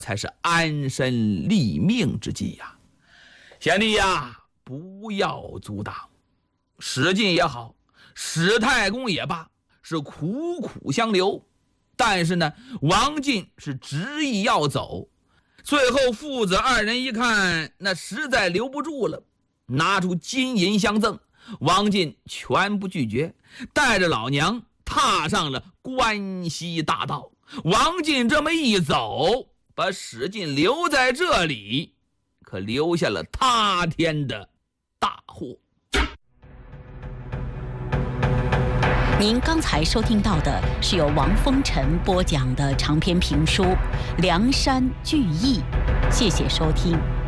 才是安身立命之计呀。贤弟呀，不要阻挡。史进也好，史太公也罢，是苦苦相留，但是呢，王进是执意要走。最后父子二人一看，那实在留不住了，拿出金银相赠，王进全部拒绝，带着老娘踏上了关西大道。王进这么一走，把史进留在这里，可留下了塌天的大祸。 您刚才收听到的是由王风尘播讲的长篇评书《梁山聚义》，谢谢收听。